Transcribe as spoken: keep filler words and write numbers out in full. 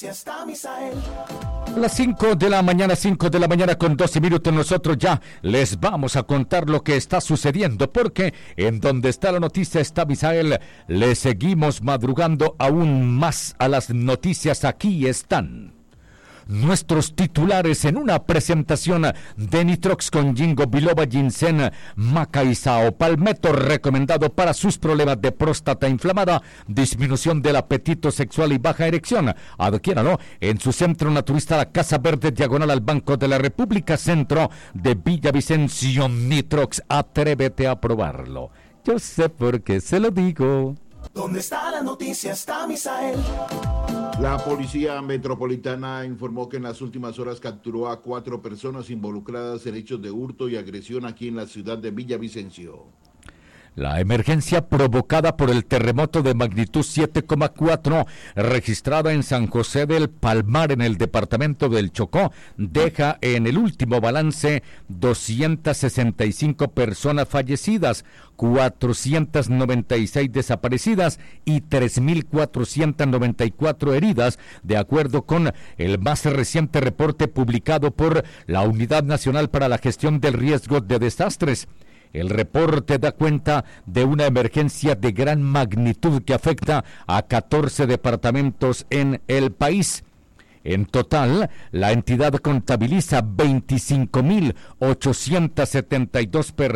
Está Misael. A las cinco de la mañana, cinco de la mañana con doce minutos, nosotros ya les vamos a contar lo que está sucediendo, porque en donde está la noticia está Misael, le seguimos madrugando aún más a las noticias. Aquí están nuestros titulares en una presentación de Nitrox con Ginkgo biloba, ginseng, maca y sao palmetto, recomendado para sus problemas de próstata inflamada, disminución del apetito sexual y baja erección. Adquiéralo en su centro naturista La Casa Verde, diagonal al Banco de la República, centro de Villavicencio. Nitrox, atrévete a probarlo. Yo sé por qué se lo digo. ¿Dónde está la noticia? Está Misael. La Policía Metropolitana informó que en las últimas horas capturó a cuatro personas involucradas en hechos de hurto y agresión aquí en la ciudad de Villavicencio. La emergencia provocada por el terremoto de magnitud siete coma cuatro registrada en San José del Palmar, en el departamento del Chocó, deja en el último balance doscientas sesenta y cinco personas fallecidas, cuatrocientas noventa y seis desaparecidas y tres mil cuatrocientas noventa y cuatro heridas, de acuerdo con el más reciente reporte publicado por la Unidad Nacional para la Gestión del Riesgo de Desastres. El reporte da cuenta de una emergencia de gran magnitud que afecta a catorce departamentos en el país. En total, la entidad contabiliza veinticinco mil ochocientas setenta y dos personas